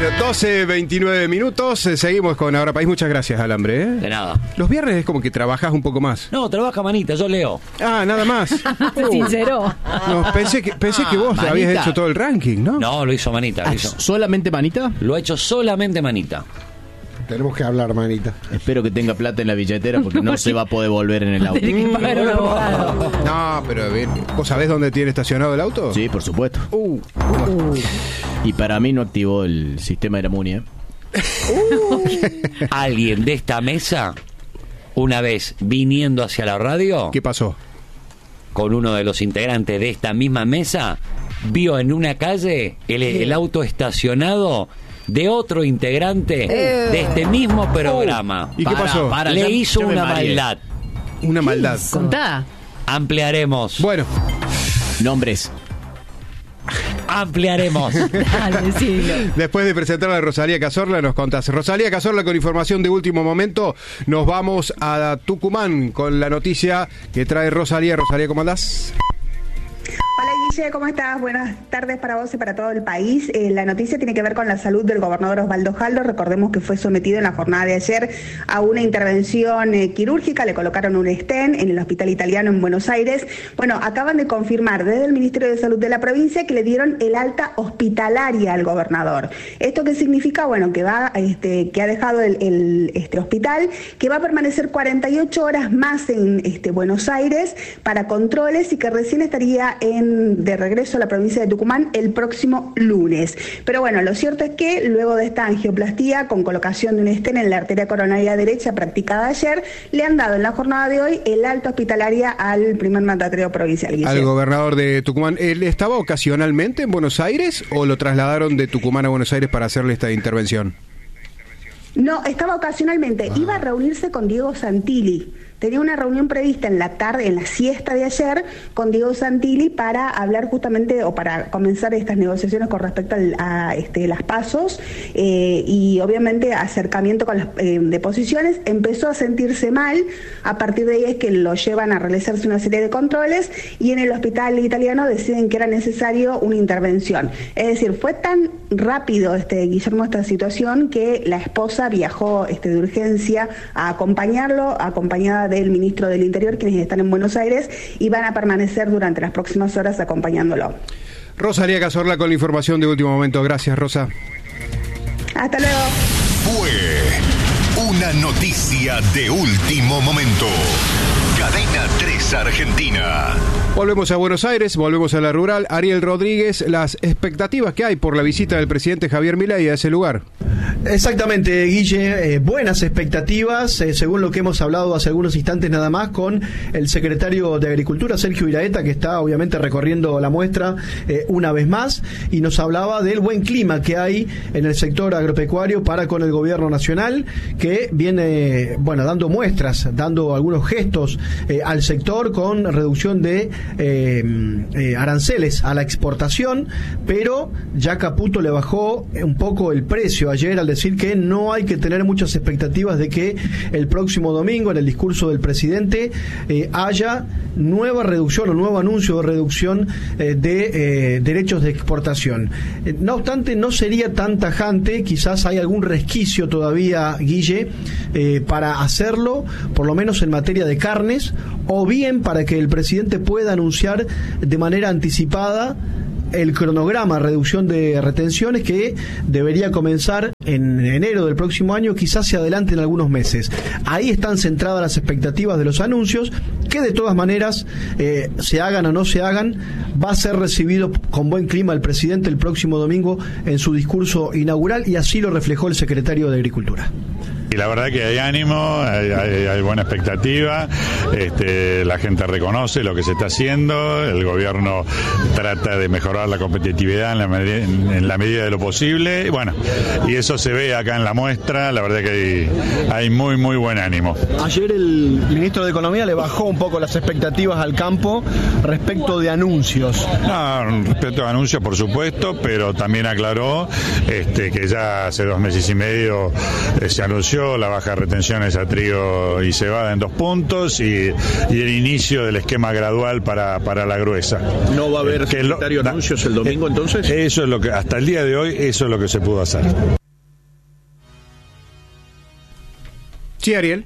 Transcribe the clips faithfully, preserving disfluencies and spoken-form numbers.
doce veintinueve minutos, eh, seguimos con Ahora País. Muchas gracias, Alambre, ¿eh? De nada. Los viernes es como que trabajas un poco más. No, trabaja Manita, yo leo. Ah, nada más. Se sinceró. No, pensé que, pensé que vos Manita. habías hecho todo el ranking, ¿no? No, lo hizo Manita. Lo, Ah, hizo. ¿solamente Manita? Lo ha hecho solamente Manita. Tenemos que hablar, Manita. Espero que tenga plata en la billetera porque no se va a poder volver en el auto. Tiene que pagar un abogado. No, pero a ver, ¿vos sabés dónde tiene estacionado el auto? Sí, por supuesto. Uh, Y para mí no activó el sistema de la MUNI, ¿eh? Alguien de esta mesa, una vez viniendo hacia la radio, ¿Qué pasó? con uno de los integrantes de esta misma mesa, vio en una calle el, el auto estacionado de otro integrante de este mismo programa. ¿Y qué Para, pasó? para. Le ya- hizo ya me una mareé. maldad. Una maldad. Contá. Ampliaremos. Bueno, Nombres. Ampliaremos. Dale, decilo. después de presentar a Rosalía Cazorla, nos contás. Rosalía Cazorla, con información de último momento, nos vamos a Tucumán con la noticia que trae Rosalía. Rosalía, ¿cómo andás? Hola Guille, ¿cómo estás? Buenas tardes para vos y para todo el país. Eh, la noticia tiene que ver con la salud del gobernador Osvaldo Jaldo. Recordemos que fue sometido en la jornada de ayer a una intervención eh, quirúrgica. Le colocaron un stent en el hospital italiano en Buenos Aires. Bueno, acaban de confirmar desde el Ministerio de Salud de la provincia que le dieron el alta hospitalaria al gobernador. ¿Esto qué significa? Bueno, que va, este, que ha dejado el, el este hospital, que va a permanecer cuarenta y ocho horas más en este, Buenos Aires para controles y que recién estaría en de regreso a la provincia de Tucumán el próximo lunes. Pero bueno, lo cierto es que luego de esta angioplastía con colocación de un stent en la arteria coronaria derecha practicada ayer, le han dado en la jornada de hoy el alta hospitalaria al primer mandatario provincial. Guille. Al gobernador de Tucumán. ¿Él estaba ocasionalmente en Buenos Aires o lo trasladaron de Tucumán a Buenos Aires para hacerle esta intervención? No, estaba ocasionalmente. Iba a reunirse con Diego Santilli. Tenía una reunión prevista en la tarde, en la siesta de ayer, con Diego Santilli para hablar justamente o para comenzar estas negociaciones con respecto al, a este, las pasos eh, y obviamente acercamiento con las eh, deposiciones. Empezó a sentirse mal, a partir de ahí es que lo llevan a realizarse una serie de controles y en el hospital italiano deciden que era necesario una intervención. Es decir, fue tan rápido, este, Guillermo, esta situación que la esposa viajó este, de urgencia a acompañarlo, acompañada del ministro del Interior, quienes están en Buenos Aires y van a permanecer durante las próximas horas acompañándolo. Rosalía Cazorla con la información de último momento. Gracias, Rosa. Hasta luego. Fue una noticia de último momento. Cadena tres Argentina. Volvemos a Buenos Aires, volvemos a la rural. Ariel Rodríguez, las expectativas que hay por la visita del presidente Javier Milei a ese lugar. Exactamente, Guille, eh, buenas expectativas, eh, según lo que hemos hablado hace algunos instantes nada más con el secretario de Agricultura, Sergio Iraeta, que está obviamente recorriendo la muestra eh, una vez más, y nos hablaba del buen clima que hay en el sector agropecuario para con el gobierno nacional, que viene, bueno, dando muestras, dando algunos gestos eh, al sector con reducción de eh, eh, aranceles a la exportación, pero ya Caputo le bajó un poco el precio ayer al decir que no hay que tener muchas expectativas de que el próximo domingo en el discurso del presidente eh, haya nueva reducción o nuevo anuncio de reducción eh, de eh, derechos de exportación. Eh, no obstante, no sería tan tajante, quizás hay algún resquicio todavía, Guille, eh, para hacerlo, por lo menos en materia de carnes, o bien para que el presidente pueda anunciar de manera anticipada el cronograma de reducción de retenciones que debería comenzar en enero del próximo año, quizás se adelante en algunos meses. Ahí están centradas las expectativas de los anuncios, que de todas maneras, eh, se hagan o no se hagan, va a ser recibido con buen clima el presidente el próximo domingo en su discurso inaugural, y así lo reflejó el secretario de Agricultura. Y la verdad que hay ánimo, hay, hay, hay buena expectativa, este, la gente reconoce lo que se está haciendo, el gobierno trata de mejorar la competitividad en la, medida, en la medida de lo posible, y bueno, y eso se ve acá en la muestra, la verdad que hay, hay muy, muy buen ánimo. Ayer el ministro de Economía le bajó un poco las expectativas al campo respecto de anuncios. No, respecto a anuncios, por supuesto, pero también aclaró este, que ya hace dos meses y medio eh, se anunció la baja de retenciones a trigo y cebada en dos puntos y, y el inicio del esquema gradual para, para la gruesa. ¿No va a haber eh, secretario lo, anuncios el domingo entonces? Eso es lo que, hasta el día de hoy, eso es lo que se pudo hacer. Sí, Ariel.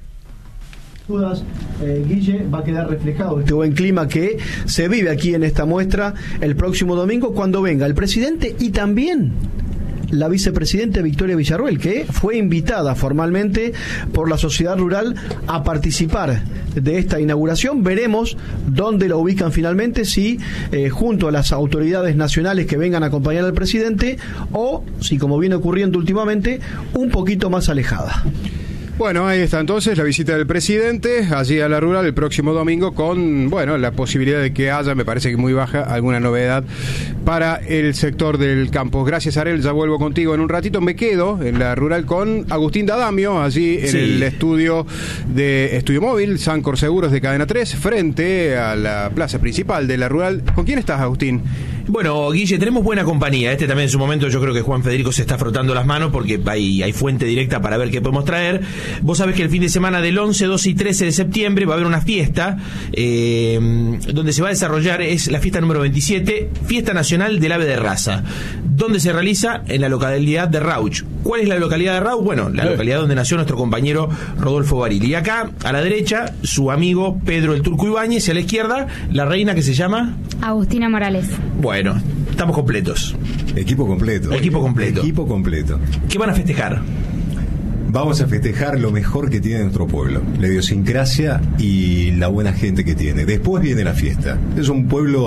Dudas, eh, Guille, va a quedar reflejado este buen clima que se vive aquí en esta muestra el próximo domingo cuando venga el presidente y también la vicepresidenta Victoria Villarruel, que fue invitada formalmente por la sociedad rural a participar de esta inauguración. Veremos dónde la ubican finalmente, si eh, junto a las autoridades nacionales que vengan a acompañar al presidente o si, como viene ocurriendo últimamente, un poquito más alejada. Bueno, ahí está entonces la visita del presidente allí a la rural el próximo domingo con, bueno, la posibilidad de que haya, me parece que muy baja, alguna novedad para el sector del campo. Gracias, Ariel, ya vuelvo contigo en un ratito. Me quedo en la rural con Agustín D'Adamio, allí en sí. el estudio de Estudio Móvil, Sancor Seguros de Cadena tres, frente a la plaza principal de la rural. ¿Con quién estás, Agustín? Bueno, Guille, tenemos buena compañía. Este también en su momento yo creo que Juan Federico se está frotando las manos porque hay, hay fuente directa para ver qué podemos traer. Vos sabés que el fin de semana del once, doce y trece de septiembre va a haber una fiesta eh, donde se va a desarrollar, es la fiesta número veintisiete, Fiesta Nacional del Ave de Raza. ¿Dónde se realiza? En la localidad de Rauch. ¿Cuál es la localidad de Rauch? Bueno, la localidad donde nació nuestro compañero Rodolfo Barili. Y acá, a la derecha, su amigo Pedro el Turco Ibáñez, y a la izquierda, la reina que se llama... Agustina Morales. Bueno, estamos completos. Equipo completo. Equipo completo. Equipo completo. ¿Qué van a festejar? Vamos a festejar lo mejor que tiene nuestro pueblo, la idiosincrasia y la buena gente que tiene. Después viene la fiesta. Es un pueblo...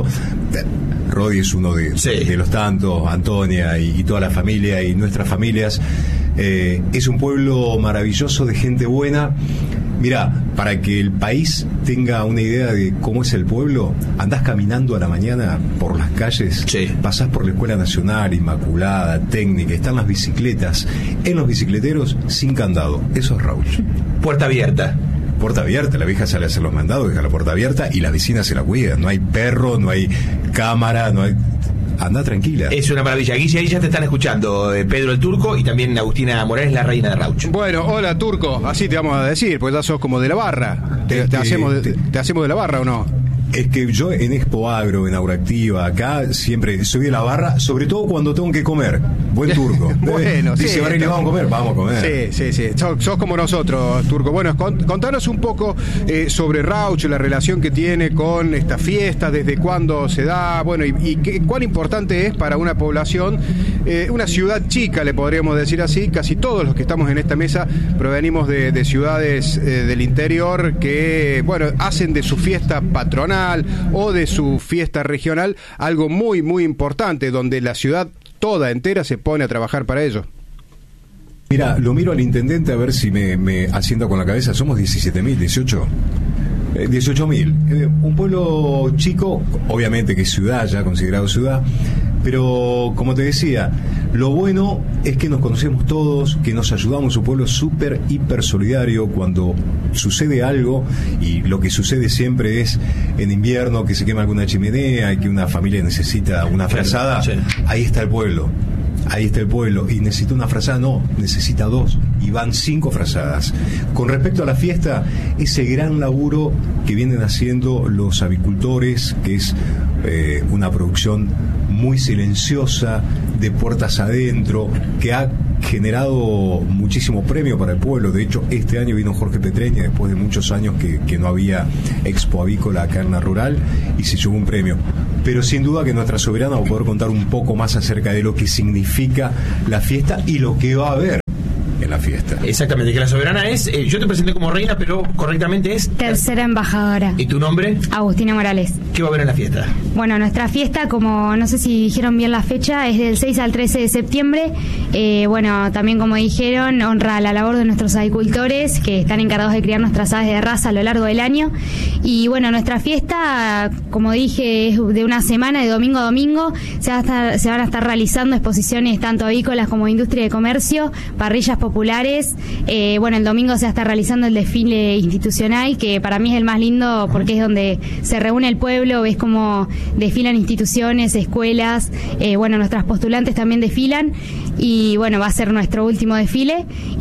Rodi es uno de, sí. de los tantos, Antonia y, y toda la familia y nuestras familias. Eh, es un pueblo maravilloso de gente buena. Mirá, para que el país tenga una idea de cómo es el pueblo, andás caminando a la mañana por las calles, sí. pasás por la Escuela Nacional, Inmaculada, Técnica, están las bicicletas, en los bicicleteros sin candado. Eso es Rauch. Puerta abierta. Puerta abierta, la vieja sale a hacer los mandados, deja la puerta abierta y las vecinas se la cuidan. No hay perro, no hay cámara, no hay... Anda tranquila. Es una maravilla. Guille, ahí ya te están escuchando eh, Pedro el Turco y también Agustina Morales, la reina de Rauch. Bueno, hola Turco, así te vamos a decir, pues ya sos como de la barra. ¿Te, te, te, hacemos, de, te, ¿te hacemos de la barra o no? Es que yo en Expo Agro, en Agroactiva, acá siempre soy de la barra, sobre todo cuando tengo que comer. Buen turco. Bueno, dice, sí. Barili, vamos a comer, vamos a comer. Sí, sí, sí. Sos, sos como nosotros, Turco. Bueno, contanos un poco eh, sobre Rauch, la relación que tiene con esta fiesta, desde cuándo se da, bueno, y, y qué, cuán importante es para una población, eh, una ciudad chica, le podríamos decir así. Casi todos los que estamos en esta mesa provenimos de, de ciudades eh, del interior que, bueno, hacen de su fiesta patronal o de su fiesta regional algo muy muy importante, donde la ciudad toda entera se pone a trabajar para ello. Mira, lo miro al intendente a ver si me, me asienta con la cabeza. Somos diecisiete mil, dieciocho dieciocho mil. Eh, un pueblo chico, obviamente que es ciudad, ya considerado ciudad, pero como te decía, lo bueno es que nos conocemos todos, que nos ayudamos. Un pueblo súper, hiper solidario. Cuando sucede algo, y lo que sucede siempre es en invierno, que se quema alguna chimenea y que una familia necesita una frazada, sí. ahí está el pueblo. Ahí está el pueblo, y necesita una frazada, no, necesita dos, y van cinco frazadas. Con respecto a la fiesta, ese gran laburo que vienen haciendo los avicultores, que es eh, una producción muy silenciosa, de puertas adentro, que ha generado muchísimo premio para el pueblo. De hecho, este año vino Jorge Petreña, después de muchos años que, que no había expo avícola acá en la rural, y se llevó un premio. Pero sin duda que nuestra soberana va a poder contar un poco más acerca de lo que significa la fiesta y lo que va a haber en la fiesta. Exactamente, que la soberana es, eh, yo te presenté como reina, pero correctamente es... Tercera embajadora. ¿Y tu nombre? Agustina Morales. ¿Qué va a haber en la fiesta? Bueno, nuestra fiesta, como no sé si dijeron bien la fecha, es del seis al trece de septiembre. Eh, bueno, también como dijeron, honra la labor de nuestros avicultores que están encargados de criar nuestras aves de raza a lo largo del año. Y bueno, nuestra fiesta, como dije, es de una semana, de domingo a domingo. Se, va a estar, se van a estar realizando exposiciones tanto avícolas como de industria de comercio, parrillas populares. Eh, bueno, el domingo se va a estar realizando el desfile institucional, que para mí es el más lindo porque es donde se reúne el pueblo, ves cómo desfilan instituciones, escuelas. Eh, bueno, nuestras postulantes también desfilan, y bueno, va a ser nuestro último desfile.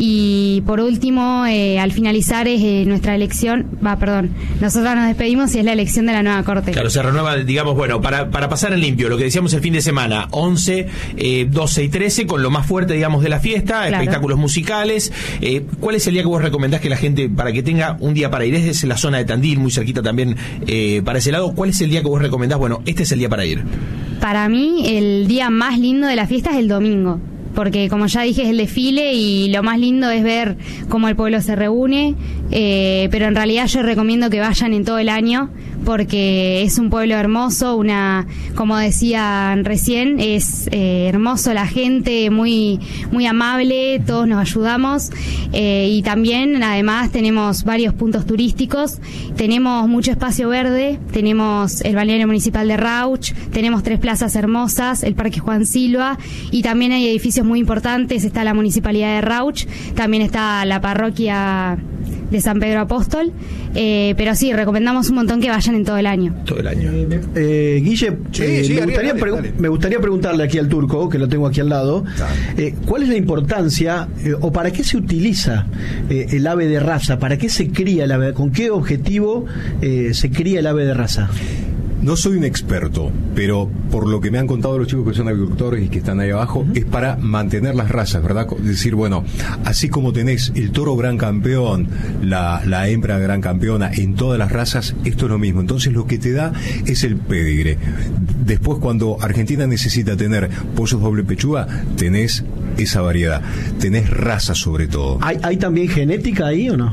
Y por último, eh, al finalizar es eh, nuestra elección, va, perdón, nosotros nos despedimos y es la elección de la nueva corte. Claro, se renueva, digamos, bueno, para, para pasar en limpio, lo que decíamos el fin de semana, once, eh, doce y trece, con lo más fuerte, digamos, de la fiesta, claro. Espectáculos musicales, musicales. Eh, ¿Cuál es el día que vos recomendás que la gente, para que tenga un día para ir? Es desde la zona de Tandil, muy cerquita también eh, para ese lado. ¿Cuál es el día que vos recomendás? Bueno, este es el día para ir. Para mí, el día más lindo de la fiesta es el domingo, porque como ya dije es el desfile y lo más lindo es ver cómo el pueblo se reúne, eh, pero en realidad yo recomiendo que vayan en todo el año porque es un pueblo hermoso, una, como decían recién, es eh, hermoso la gente, muy muy amable, todos nos ayudamos, eh, y también además tenemos varios puntos turísticos, tenemos mucho espacio verde, tenemos el balneario municipal de Rauch, tenemos tres plazas hermosas, el Parque Juan Silva, y también hay edificios muy importantes, está la Municipalidad de Rauch, también está la parroquia de San Pedro Apóstol, eh, pero sí, recomendamos un montón que vayan en todo el año. Todo el año. Eh, eh, Guille, sí, eh, sí, me, dale, gustaría dale, pregu- dale. me gustaría preguntarle aquí al Turco, que lo tengo aquí al lado, eh, ¿cuál es la importancia eh, o para qué se utiliza eh, el ave de raza? ¿Para qué se cría el ave? ¿Con qué objetivo eh, se cría el ave de raza? No soy un experto, pero por lo que me han contado los chicos que son agricultores y que están ahí abajo, uh-huh. es para mantener las razas, ¿verdad? Es decir, bueno, así como tenés el toro gran campeón, la, la hembra gran campeona en todas las razas, esto es lo mismo. Entonces lo que te da es el pedigre. Después, cuando Argentina necesita tener pollos doble pechuga, tenés esa variedad, tenés raza sobre todo. ¿Hay, hay también genética ahí o no?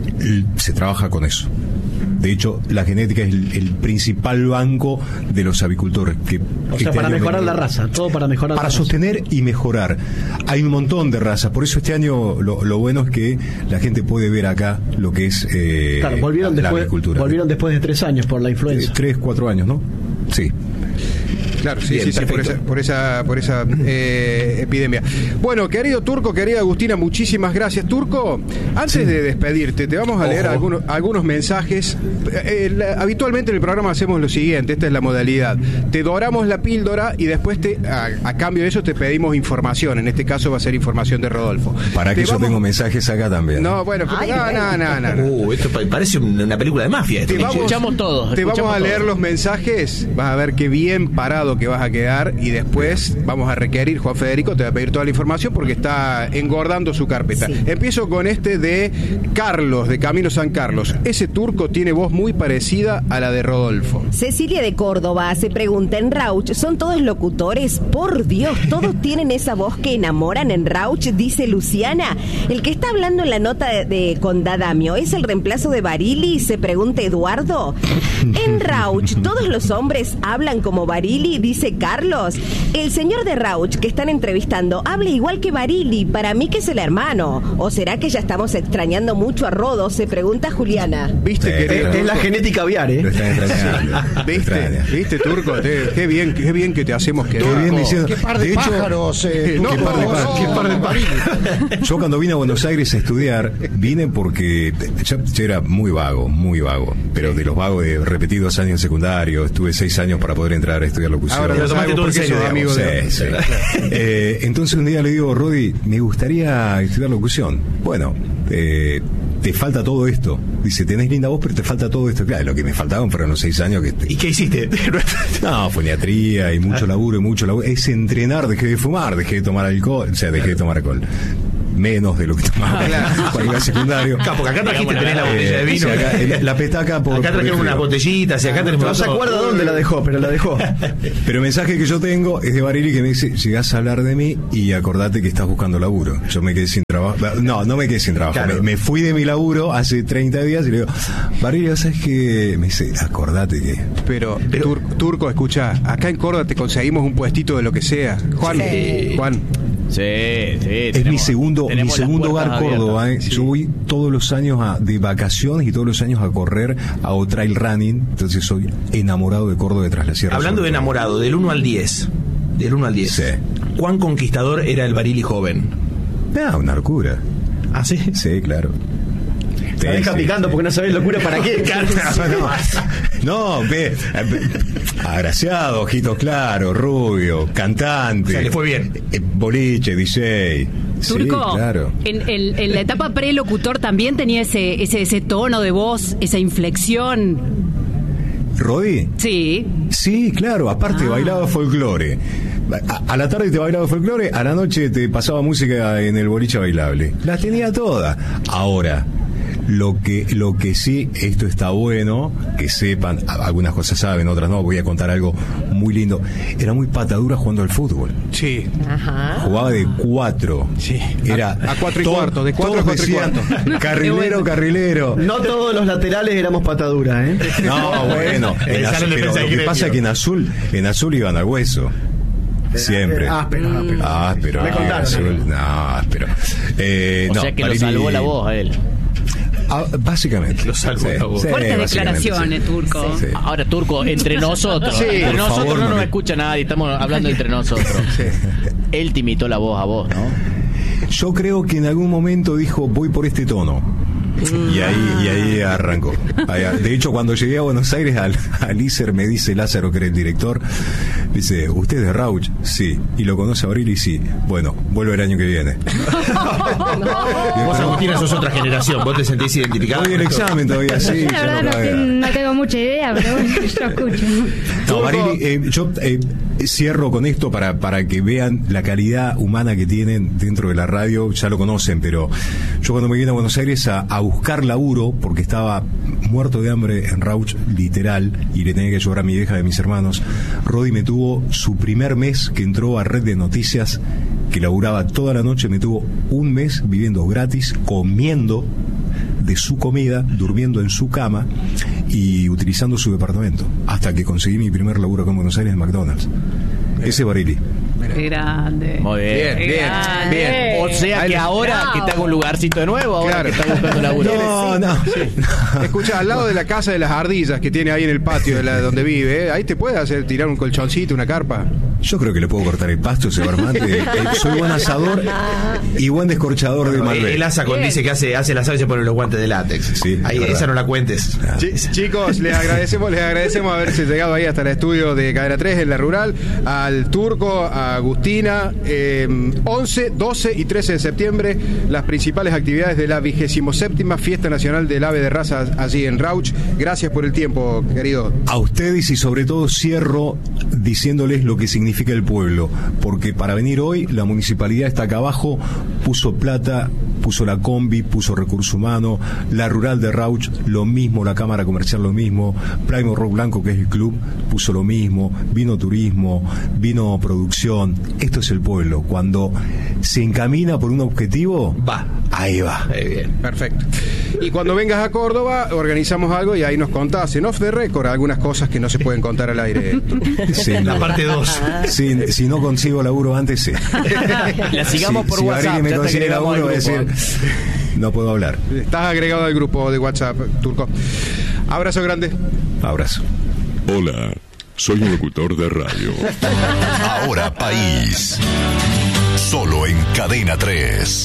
Se trabaja con eso. De hecho, la genética es el, el principal banco de los avicultores. Que o sea, para mejorar la raza, todo para mejorar Para la sostener raza. y mejorar. Hay un montón de razas, por eso este año lo, lo bueno es que la gente puede ver acá lo que es eh, claro, volvieron la, después, la agricultura. Volvieron después de tres años por la influenza. Eh, tres, cuatro años, ¿no? Sí. Claro, sí, Bien, sí, sí, por esa, por esa, por esa eh, epidemia. Bueno, querido Turco, querida Agustina, muchísimas gracias. Turco, antes sí. de despedirte, te vamos a leer algunos, algunos mensajes. Eh, la, habitualmente en el programa hacemos lo siguiente, esta es la modalidad. Te doramos la píldora y después te, a, a cambio de eso te pedimos información. En este caso va a ser información de Rodolfo. Para te que vamos... yo tengo mensajes acá también. No, bueno, Ay, no, no, no, no, no. Uh, esto parece una película de mafia. Esto. Te vamos, escuchamos todos. Te escuchamos vamos a leer todos. los mensajes, vas a ver qué bien parado que vas a quedar y después vamos a requerir, Juan Federico te va a pedir toda la información porque está engordando su carpeta. Sí. Empiezo con este de Carlos, de Camino San Carlos. Ese Turco tiene voz muy parecida a la de Rodolfo. Cecilia de Córdoba se pregunta, ¿en Rauch son todos locutores? Por Dios, todos tienen esa voz que enamoran en Rauch, dice Luciana. El que está hablando en la nota de, de con Dadamio, ¿es el reemplazo de Barili? Se pregunta Eduardo. En Rauch, ¿todos los hombres hablan como Barili? Dice Carlos. El señor de Rauch que están entrevistando habla igual que Barili, para mí que es el hermano. ¿O será que ya estamos extrañando mucho a Rodo? Se pregunta Juliana. ¿Viste sí, que es, es la genética aviar, ¿eh? Lo están extrañando. ¿Viste? ¿Viste, Turco? Te, qué bien, qué bien que te hacemos quedar. Qué bien diciendo. Qué par de, de pájaros. Hecho, Eh, no, qué par de pájaros. qué par de pájaros. Yo cuando vine a Buenos Aires a estudiar, vine porque yo, yo era muy vago, muy vago. Pero de los vagos de repetidos años en secundario, estuve seis años para poder entrar a estudiar locución. Ahora lo tomaste todo en serio, amigo de... Sí, sí. eh, entonces un día le digo, Rodi, me gustaría estudiar locución. Bueno, eh, te falta todo esto. Dice, tenés linda voz, pero te falta todo esto. Claro, lo que me faltaban fueron los seis años que... ¿Y qué hiciste? No, foniatría y mucho laburo y mucho laburo. Es entrenar, dejé de fumar, dejé de tomar alcohol. O sea, dejé de tomar alcohol. Menos de lo que tomaba cuando era secundario. Acá, porque acá trajiste tenés la botella de vino. Sí, acá, el, la petaca por. Acá trajeron unas botellitas y acá tenemos. No se acuerda dónde la dejó, pero la dejó. Pero el mensaje que yo tengo es de Barili que me dice: llegás a hablar de mí y acordate que estás buscando laburo. Yo me quedé sin trabajo. No, no me quedé sin trabajo. Claro. Me, me fui de mi laburo hace treinta días y le digo: Barili, ¿sabes qué? Me dice: acordate que. Pero, pero Tur, Turco, escucha, acá en Córdoba te conseguimos un puestito de lo que sea. Juan, sí. Juan. Sí, sí. Es tenemos, mi segundo, mi segundo hogar Córdoba. ¿eh? Sí. Yo voy todos los años a, de vacaciones y todos los años a correr, a trail running. Entonces soy enamorado de Córdoba de Tras la Sierra. Hablando de enamorado, del uno al diez. Del uno al diez. Sí. ¿Cuán conquistador era el Barili joven? Ah, una locura. ¿Ah, sí? Sí, claro. La deja picando porque no sabés locura para qué. No, ve, agraciado, ojitos claros, rubio, cantante. O sea, le fue bien. Eh, boliche, D J. Turco, sí, claro. en, en, en la etapa prelocutor también tenía ese, ese, ese tono de voz, esa inflexión. ¿Rodi? Sí. Sí, claro, aparte ah. bailaba folclore. a, a la tarde te bailaba folclore, a la noche te pasaba música en el boliche bailable. Las tenía todas. Ahora, lo que lo que sí, esto está bueno, que sepan, algunas cosas saben, otras no, voy a contar algo muy lindo. Era muy patadura jugando al fútbol. Sí. Ajá. Jugaba de cuatro. Sí. Era a, a cuatro y todo, cuarto, de cuatro a cuatro y cuarto. Carrilero, carrilero. No todos los laterales éramos patadura, ¿eh? No, bueno. En azul, pero lo que pasa es que en azul, en azul iban al hueso. Siempre. Áspero, áspero. Áspero. Me contaron. Azul, no, áspero. Eh, O no, sea que Marini- lo salvó la voz a él. Ah, básicamente. Lo salvó la voz. Fuertes básicamente, declaraciones, sí. Turco. Sí. Ahora, Turco, entre nosotros. Sí, entre por nosotros favor, no nos Manuel. escucha nadie, estamos hablando entre nosotros. Él te imitó la voz a vos, ¿no? Yo creo que en algún momento dijo, voy por este tono. Y ahí, y ahí arrancó. Ahí- de hecho, cuando llegué a Buenos Aires, al, al I S E R me dice Lázaro, que era el director, dice, ¿usted es de Rauch? Sí. ¿Y lo conoce a Barili? Sí. Bueno, vuelve el año que viene. Vos, Agustina, sos otra generación. ¿Vos te sentís identificado? Voy el examen todavía, sí. La verdad no, ten- no tengo mucha idea, pero bueno, yo escucho. No, Barili, eh, yo eh, cierro con esto para, para que vean la calidad humana que tienen dentro de la radio. Ya lo conocen, pero yo cuando me vine a Buenos Aires a, a buscar laburo, porque estaba muerto de hambre en Rauch, literal, y le tenía que ayudar a mi vieja y a mis hermanos, Rodi me tuvo su primer mes que entró a Red de Noticias, que laburaba toda la noche, me tuvo un mes viviendo gratis, comiendo de su comida, durmiendo en su cama y utilizando su departamento, hasta que conseguí mi primer laburo acá en Buenos Aires en McDonald's. Ese es Barili. Qué grande. Muy bien, Qué bien, grande. bien. O sea que ahora que está en un lugarcito de nuevo, ahora Claro. que está buscando laburo. No, no. Escucha, al lado de la casa de las ardillas que tiene ahí en el patio de la, donde vive, ¿eh? Ahí te puede hacer tirar un colchoncito, una carpa. Yo creo que le puedo cortar el pasto, ese barmante. Eh, soy buen asador y buen descorchador de No, Malbec. el asa con dice que hace, hace el asado y se pone los guantes de látex. Sí, Ahí, es verdad. esa no la cuentes. Ch- chicos, les agradecemos, les agradecemos haberse llegado ahí hasta el estudio de Cadena tres en la Rural, al Turco, a Agustina, eh, once, doce y trece de septiembre, las principales actividades de la vigésimo séptima Fiesta Nacional del Ave de Raza allí en Rauch. Gracias por el tiempo, querido. A ustedes y sobre todo cierro diciéndoles lo que significa el pueblo, porque para venir hoy la municipalidad está acá abajo, puso plata, puso la combi, puso recurso humano, la rural de Rauch lo mismo, la cámara comercial lo mismo, Plymouth Rock Blanco, que es el club, puso lo mismo, vino turismo, vino producción. Esto es el pueblo, cuando se encamina por un objetivo, Va. ahí va. Ahí bien. Perfecto. Y cuando vengas a Córdoba, organizamos algo y ahí nos contás en off the record algunas cosas que no se pueden contar al aire. Sí, La parte dos. Si, si no consigo laburo antes, sí. La sigamos Si- por si WhatsApp, Barili me ya te consigue agregamos laburo, al voy a grupo. decir, no puedo hablar. Estás agregado al grupo de WhatsApp, Turco. Abrazo grande. Abrazo. Hola, soy un locutor de radio. Ahora País. Solo en Cadena tres.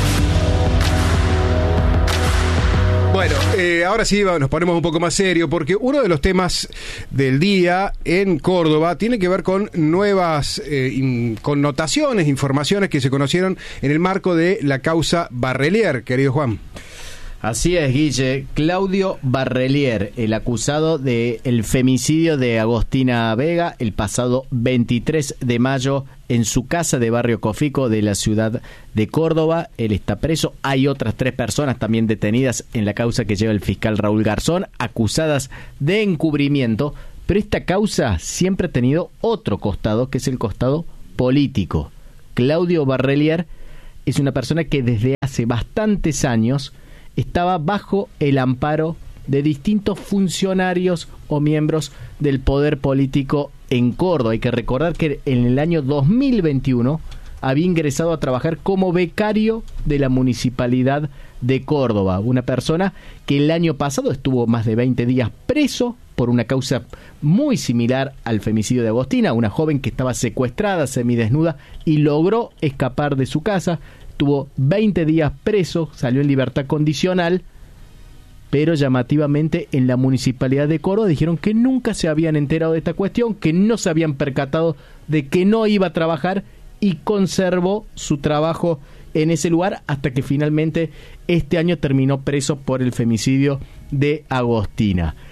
Bueno, eh, ahora sí va- nos ponemos un poco más serio porque uno de los temas del día en Córdoba tiene que ver con nuevas eh, in- connotaciones, informaciones que se conocieron en el marco de la causa Barrelier, querido Juan. Así es, Guille. Claudio Barrelier, el acusado del femicidio de Agostina Vega el pasado veintitrés de mayo en su casa de Barrio Cofico de la ciudad de Córdoba. Él está preso. Hay otras tres personas también detenidas en la causa que lleva el fiscal Raúl Garzón, acusadas de encubrimiento. Pero esta causa siempre ha tenido otro costado, que es el costado político. Claudio Barrelier es una persona que desde hace bastantes años estaba bajo el amparo de distintos funcionarios o miembros del poder político en Córdoba. Hay que recordar que en el año dos mil veintiuno había ingresado a trabajar como becario de la Municipalidad de Córdoba, una persona que el año pasado estuvo más de veinte días preso por una causa muy similar al femicidio de Agostina, una joven que estaba secuestrada, semidesnuda, y logró escapar de su casa. Tuvo veinte días preso, salió en libertad condicional, pero llamativamente en la Municipalidad de Córdoba dijeron que nunca se habían enterado de esta cuestión, que no se habían percatado de que no iba a trabajar, y conservó su trabajo en ese lugar hasta que finalmente este año terminó preso por el femicidio de Agostina.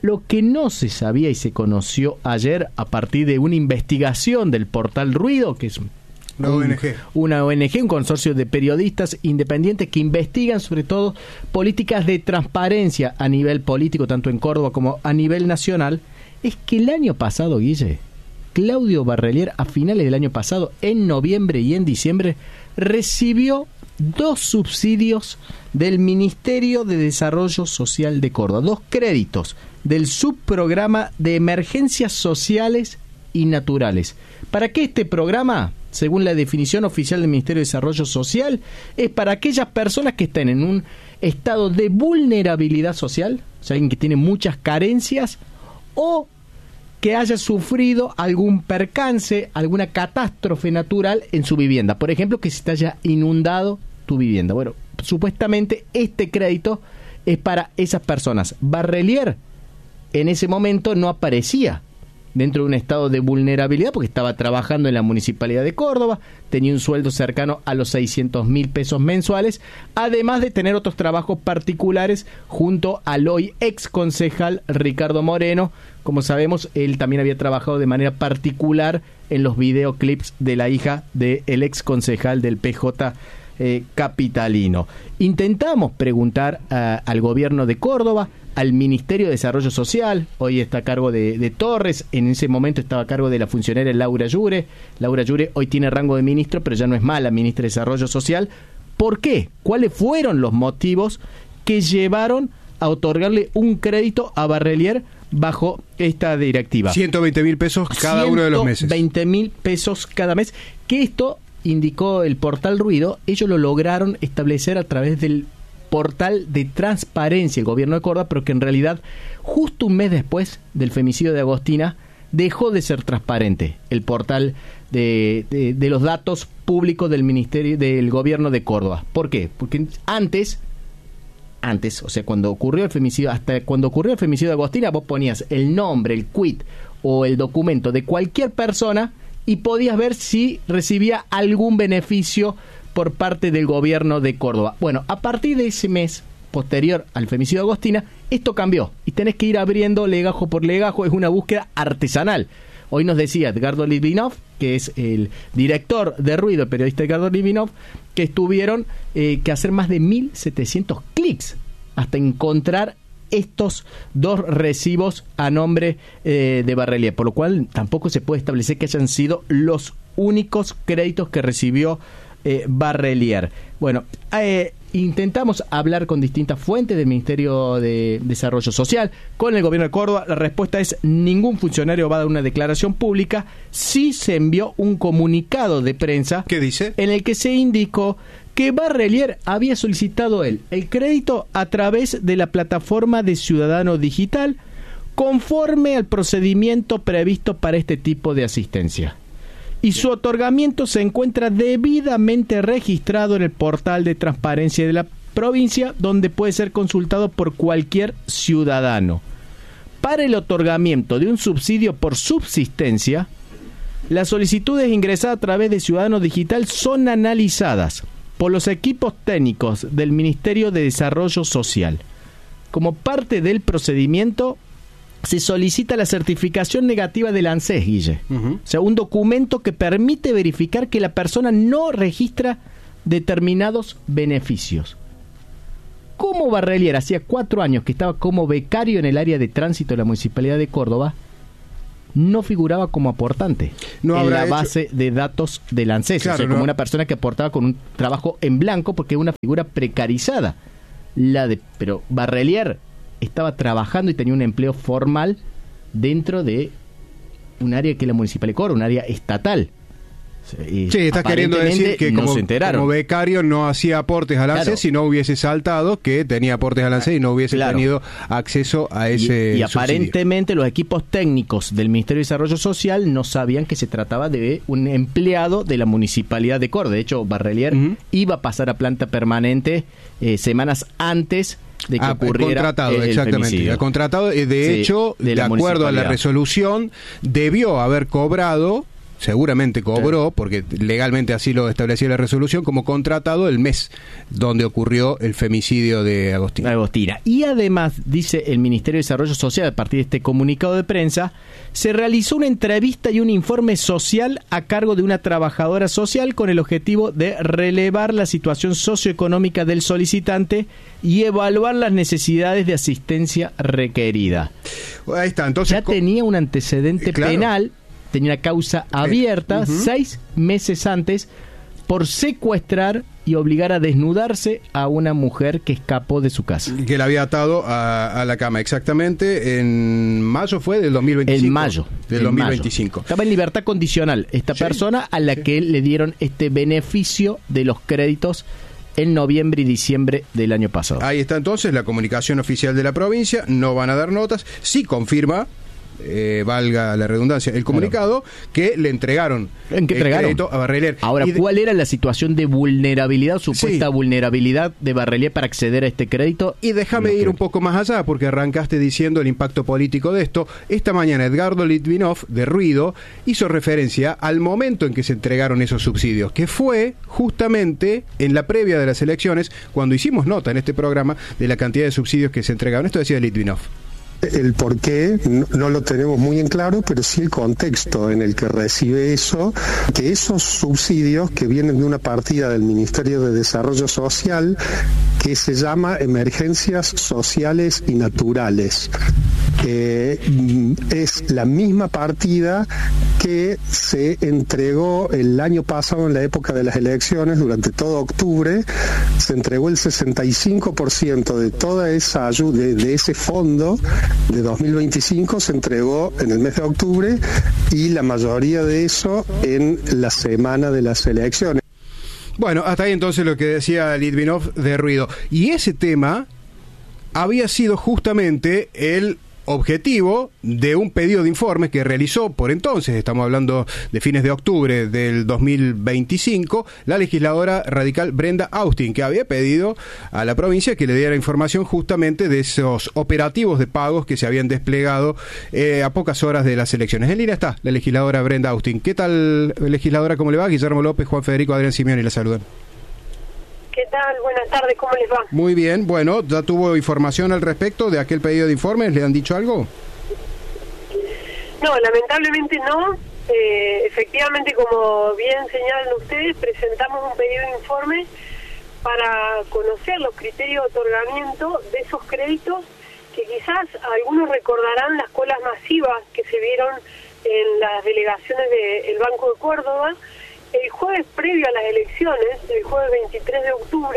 Lo que no se sabía y se conoció ayer a partir de una investigación del portal Ruido, que es una un, O N G. Una O N G, un consorcio de periodistas independientes que investigan sobre todo políticas de transparencia a nivel político, tanto en Córdoba como a nivel nacional, es que el año pasado, Guille, Claudio Barrelier, a finales del año pasado, en noviembre y en diciembre, recibió dos subsidios del Ministerio de Desarrollo Social de Córdoba, dos créditos del subprograma de emergencias sociales y naturales. ¿Para qué este programa? Según la definición oficial del Ministerio de Desarrollo Social, es para aquellas personas que estén en un estado de vulnerabilidad social, o sea, alguien que tiene muchas carencias, o que haya sufrido algún percance, alguna catástrofe natural en su vivienda. Por ejemplo, que se te haya inundado tu vivienda. Bueno, supuestamente este crédito es para esas personas. Barrelier en ese momento no aparecía dentro de un estado de vulnerabilidad porque estaba trabajando en la Municipalidad de Córdoba, tenía un sueldo cercano a los seiscientos mil pesos mensuales, además de tener otros trabajos particulares junto al hoy ex concejal Ricardo Moreno. Como sabemos, él también había trabajado de manera particular en los videoclips de la hija del ex concejal del P J eh, capitalino. Intentamos preguntar uh, al gobierno de Córdoba, al Ministerio de Desarrollo Social, hoy está a cargo de, de Torres, en ese momento estaba a cargo de la funcionaria Laura Llure. Laura Llure hoy tiene rango de ministro, pero ya no es más la ministra de Desarrollo Social. ¿Por qué? ¿Cuáles fueron los motivos que llevaron a otorgarle un crédito a Barrelier bajo esta directiva? ciento veinte mil pesos cada uno de los meses. ciento veinte mil pesos cada mes, que esto, indicó el portal Ruido, ellos lo lograron establecer a través del portal de transparencia el gobierno de Córdoba, pero que en realidad justo un mes después del femicidio de Agostina dejó de ser transparente el portal de, de, de los datos públicos del ministerio del gobierno de Córdoba. ¿Por qué? Porque antes antes, o sea, cuando ocurrió el femicidio, hasta cuando ocurrió el femicidio de Agostina, vos ponías el nombre, el quit o el documento de cualquier persona y podías ver si recibía algún beneficio por parte del gobierno de Córdoba. Bueno, a partir de ese mes posterior al femicidio de Agostina, esto cambió y tenés que ir abriendo legajo por legajo, es una búsqueda artesanal. Hoy nos decía Edgardo Litvinov, que es el director de Ruido, el periodista Edgardo Litvinov, que estuvieron eh, que hacer más de mil setecientos clics hasta encontrar estos dos recibos a nombre eh, de Barrelier, por lo cual tampoco se puede establecer que hayan sido los únicos créditos que recibió eh, Barrelier. Bueno, eh, intentamos hablar con distintas fuentes del Ministerio de Desarrollo Social, con el gobierno de Córdoba. La respuesta es: ningún funcionario va a dar una declaración pública. Sí se envió un comunicado de prensa. ¿Qué dice? En el que se indicó que Barrelier había solicitado él el crédito a través de la plataforma de Ciudadano Digital, conforme al procedimiento previsto para este tipo de asistencia. Y su otorgamiento se encuentra debidamente registrado en el portal de transparencia de la provincia, donde puede ser consultado por cualquier ciudadano. Para el otorgamiento de un subsidio por subsistencia, las solicitudes ingresadas a través de Ciudadano Digital son analizadas por los equipos técnicos del Ministerio de Desarrollo Social. Como parte del procedimiento, se solicita la certificación negativa del ANSES, Guille. Uh-huh. O sea, un documento que permite verificar que la persona no registra determinados beneficios. Como Barrelier hacía cuatro años que estaba como becario en el área de tránsito de la Municipalidad de Córdoba, no figuraba como aportante no en la hecho... base de datos del ANSES. Claro, o sea, como no... una persona que aportaba con un trabajo en blanco, porque es una figura precarizada. La de, pero Barrelier estaba trabajando y tenía un empleo formal dentro de un área que es la Municipalidad de Córdoba, un área estatal. Sí, estás queriendo decir que no como, como becario no hacía aportes al ANSES, claro, si no hubiese saltado que tenía aportes al ANSES y no hubiese claro. tenido acceso a ese Y, y aparentemente los equipos técnicos del Ministerio de Desarrollo Social no sabían que se trataba de un empleado de la Municipalidad de Córdoba. De hecho, Barrelier uh-huh. iba a pasar a planta permanente eh, semanas antes de que ah, ocurriera contratado, el exactamente. femicidio. El contratado, de sí, hecho, de, de acuerdo a la resolución, debió haber cobrado seguramente cobró, porque legalmente así lo establecía la resolución, como contratado el mes donde ocurrió el femicidio de Agostina. Agostina. Y además, dice el Ministerio de Desarrollo Social, a partir de este comunicado de prensa, se realizó una entrevista y un informe social a cargo de una trabajadora social con el objetivo de relevar la situación socioeconómica del solicitante y evaluar las necesidades de asistencia requerida. Ahí está, entonces... Ya tenía un antecedente eh, claro. penal, tenía una causa abierta uh-huh. seis meses antes por secuestrar y obligar a desnudarse a una mujer que escapó de su casa. Que la había atado a, a la cama, exactamente, en mayo fue del dos mil veinticinco. En mayo. Del en dos mil veinticinco. Mayo. Estaba en libertad condicional esta sí, persona a la sí. que le dieron este beneficio de los créditos en noviembre y diciembre del año pasado. Ahí está entonces la comunicación oficial de la provincia, no van a dar notas, sí confirma, eh, valga la redundancia, el comunicado, claro. que le entregaron ¿En qué el entregaron? crédito a Barrelier. Ahora, de... ¿cuál era la situación de vulnerabilidad, supuesta sí. vulnerabilidad de Barrelier para acceder a este crédito? Y déjame ir créditos. un poco más allá, porque arrancaste diciendo el impacto político de esto. Esta mañana Edgardo Litvinov, de Ruido, hizo referencia al momento en que se entregaron esos subsidios, que fue justamente en la previa de las elecciones, cuando hicimos nota en este programa de la cantidad de subsidios que se entregaron. Esto decía Litvinov. El por qué no, no lo tenemos muy en claro, pero sí el contexto en el que recibe eso, que esos subsidios que vienen de una partida del Ministerio de Desarrollo Social que se llama Emergencias Sociales y Naturales. Eh, es la misma partida que se entregó el año pasado en la época de las elecciones, durante todo octubre, se entregó el sesenta y cinco por ciento de toda esa ayuda, de, de ese fondo de dos mil veinticinco se entregó en el mes de octubre y la mayoría de eso en la semana de las elecciones. Bueno, hasta ahí entonces lo que decía Litvinov de Ruido. Y ese tema había sido justamente el objetivo de un pedido de informes que realizó por entonces, estamos hablando de fines de octubre del dos mil veinticinco, la legisladora radical Brenda Austin, que había pedido a la provincia que le diera información justamente de esos operativos de pagos que se habían desplegado eh, a pocas horas de las elecciones. En línea está la legisladora Brenda Austin. ¿Qué tal, legisladora? ¿Cómo le va? Guillermo López, Juan Federico, Adrián Simeoni la saludan. ¿Qué tal? Buenas tardes, ¿cómo les va? Muy bien, bueno, ¿ya tuvo información al respecto de aquel pedido de informes? ¿Le han dicho algo? No, lamentablemente no. Eh, efectivamente, como bien señalan ustedes, presentamos un pedido de informe para conocer los criterios de otorgamiento de esos créditos que quizás algunos recordarán las colas masivas que se vieron en las delegaciones del Banco de Córdoba el jueves previo a las elecciones, el jueves veintitrés de octubre,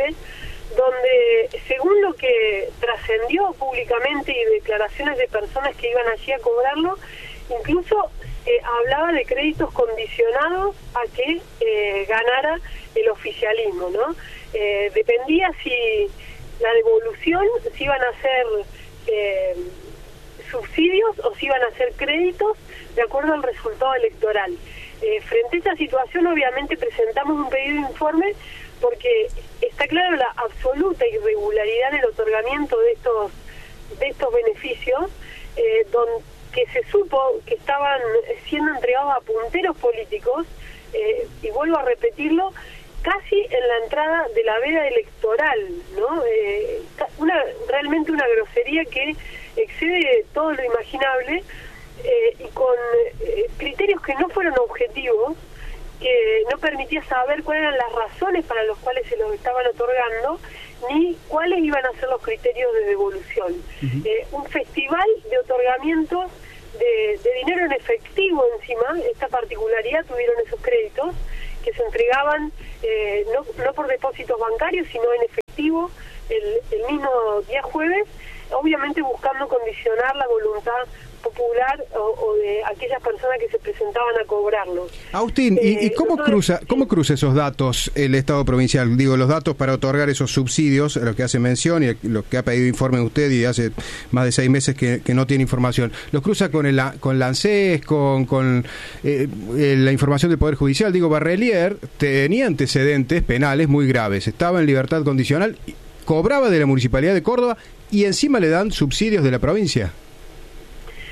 donde según lo que trascendió públicamente y declaraciones de personas que iban allí a cobrarlo, incluso eh, hablaba de créditos condicionados a que eh, ganara el oficialismo, ¿no? Eh, dependía si la devolución, si iban a ser eh, subsidios o si iban a ser créditos de acuerdo al resultado electoral. Eh, frente a esta situación, obviamente presentamos un pedido de informe porque está claro la absoluta irregularidad en el otorgamiento de estos de estos beneficios, eh, donde que se supo que estaban siendo entregados a punteros políticos, eh, y vuelvo a repetirlo, casi en la entrada de la veda electoral, ¿no? Eh, una realmente una grosería que excede todo lo imaginable. Eh, y con eh, criterios que no fueron objetivos, que no permitía saber cuáles eran las razones para las cuales se los estaban otorgando, ni cuáles iban a ser los criterios de devolución. Uh-huh. Eh, un festival de otorgamientos de, de dinero en efectivo encima, esta particularidad tuvieron esos créditos, que se entregaban eh, no, no por depósitos bancarios, sino en efectivo el, el mismo día jueves, obviamente buscando condicionar la voluntad popular o, o de aquellas personas que se presentaban a cobrarlos. Austin, ¿y, eh, ¿y cómo nosotros, cruza cómo sí. cruza esos datos el Estado provincial? Digo, los datos para otorgar esos subsidios, a los que hace mención y lo que ha pedido informe usted y hace más de seis meses que, que no tiene información. ¿Los cruza con el con la ANSES, con, con eh, la información del Poder Judicial? Digo, Barrelier tenía antecedentes penales muy graves, estaba en libertad condicional, cobraba de la Municipalidad de Córdoba y encima le dan subsidios de la provincia.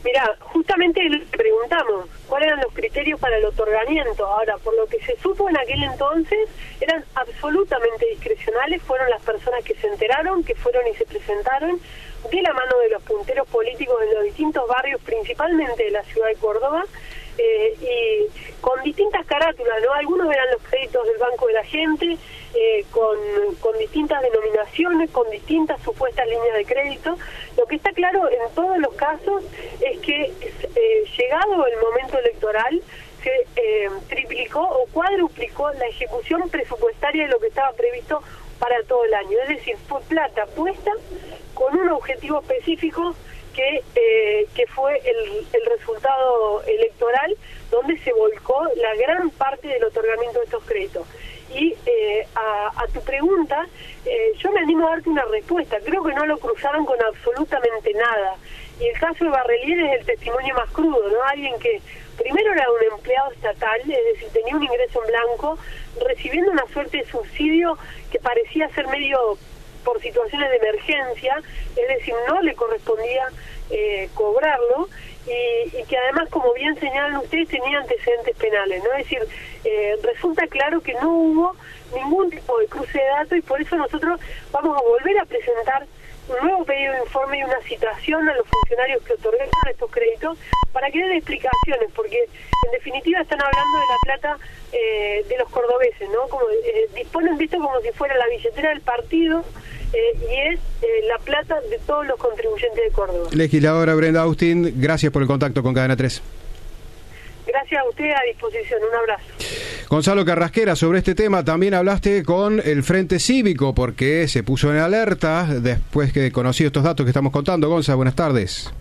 Mira, justamente le preguntamos cuáles eran los criterios para el otorgamiento. Ahora, por lo que se supo en aquel entonces, eran absolutamente discrecionales, fueron las personas que se enteraron, que fueron y se presentaron de la mano de los punteros políticos en los distintos barrios, principalmente de la ciudad de Córdoba, eh, y con distintas carátulas, ¿no? Algunos eran los créditos del Banco de la Gente, eh, con, con distintas denominaciones, con distintas supuestas líneas de crédito. Lo que está claro en todos los casos es que, eh, llegado el momento electoral, se eh, triplicó o cuadruplicó la ejecución presupuestaria de lo que estaba previsto para todo el año. Es decir, fue plata puesta con un objetivo específico que eh, que fue el, el resultado electoral, donde se volcó la gran parte del otorgamiento de estos créditos. Y eh, a, a tu pregunta, eh, yo me animo a darte una respuesta. Creo que no lo cruzaron con absolutamente nada. Y el caso de Barrelier es el testimonio más crudo, ¿no? Alguien que primero era un empleado estatal, es decir, tenía un ingreso en blanco, recibiendo una suerte de subsidio que parecía ser medio por situaciones de emergencia, es decir, no le correspondía eh, cobrarlo, y, y que además, como bien señalan ustedes, tenía antecedentes penales, ¿no? Es decir, eh, resulta claro que no hubo ningún tipo de cruce de datos, y por eso nosotros vamos a volver a presentar un nuevo pedido de informe y una citación a los funcionarios que otorgaron estos créditos para que den explicaciones, porque en definitiva están hablando de la plata eh, de los cordobeses, ¿no? Como eh, disponen de esto como si fuera la billetera del partido, eh, y es eh, la plata de todos los contribuyentes de Córdoba. Legisladora Brenda Austin, gracias por el contacto con Cadena tres. Gracias a usted, a disposición, un abrazo. Gonzalo Carrasquera, sobre este tema también hablaste con el Frente Cívico, porque se puso en alerta después que conocí estos datos que estamos contando. Gonzalo, buenas tardes.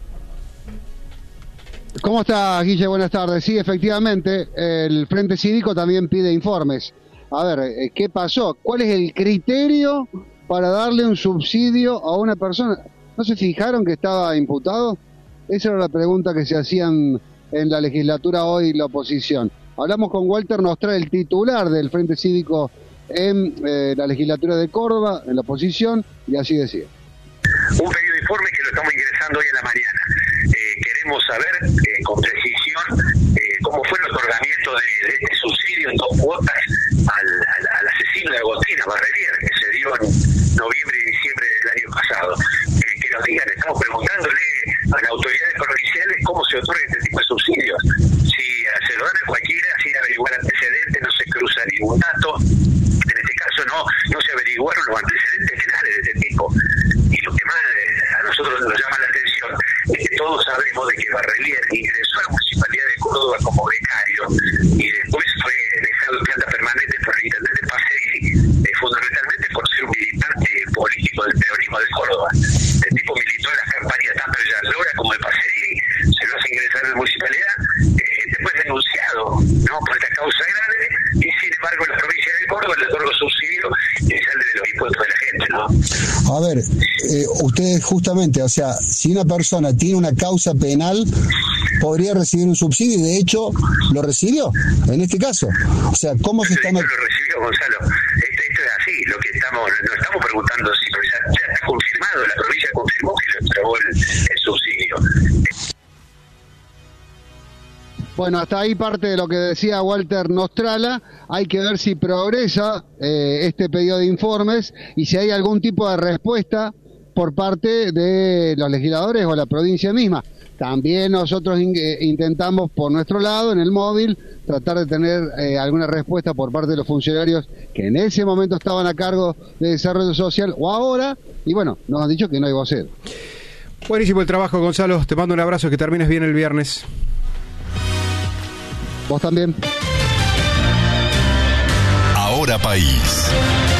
¿Cómo está, Guille? Buenas tardes. Sí, efectivamente, el Frente Cívico también pide informes. A ver, ¿qué pasó? ¿Cuál es el criterio para darle un subsidio a una persona? ¿No se fijaron que estaba imputado? Esa era la pregunta que se hacían en la legislatura hoy la oposición. Hablamos con Walter Nostra, el titular del Frente Cívico en eh, la legislatura de Córdoba, en la oposición, y así decía. Un pedido de informe que lo estamos ingresando hoy en la mañana. Eh, queremos saber eh, con precisión eh, cómo fue el otorgamiento de, de este subsidio en dos cuotas al, al, al asesino de Agostina, Barrelier, que se dio en noviembre y diciembre del año pasado. Eh, que nos digan, estamos preguntándole a las autoridades provinciales cómo se otorga este tipo de subsidios. Si se lo dan a cualquiera, sin averiguar antecedentes, no se cruza ningún dato. En este caso no, no se averiguaron los antecedentes penales de este tipo. Y lo que más eh, a nosotros nos llama la atención es que todos sabemos de que Barrelier ingresó a la Municipalidad de Córdoba como becario y después fue dejado en planta permanente por el intendente Pacerini, eh, fundamentalmente por ser un militante político del peronismo de Córdoba. El tipo militó en las campañas tanto de Lora como de Pacerini, se lo hace ingresar a la municipalidad, eh, después denunciado, ¿no?, por esta causa grave, y sin embargo en la provincia de Córdoba le otorga subsidio y sale de los impuestos de la gente, ¿no? A ver, eh, ustedes justamente, o sea, si una persona tiene una causa penal, podría recibir un subsidio, y de hecho lo recibió, en este caso. O sea, ¿cómo se está... Lo recibió, Gonzalo. Esto, esto es así, lo que estamos, no estamos preguntando si ya, ya está confirmado, la provincia confirmó que le entregó el, el subsidio. Bueno, hasta ahí parte de lo que decía Walter Nostrala. Hay que ver si progresa eh, este pedido de informes y si hay algún tipo de respuesta por parte de los legisladores o la provincia misma. También nosotros in- intentamos por nuestro lado, en el móvil, tratar de tener eh, alguna respuesta por parte de los funcionarios que en ese momento estaban a cargo de desarrollo social o ahora, y bueno, nos han dicho que no hay vocero. Buenísimo el trabajo, Gonzalo. Te mando un abrazo, que termines bien el viernes. Vos también. Ahora País.